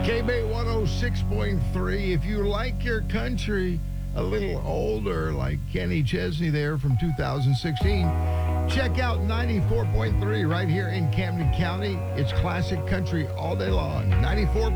K-Bay 106.3. If you like your country a little older, like Kenny Chesney there from 2016, check out 94.3 right here in Camden County. It's classic country all day long. 94.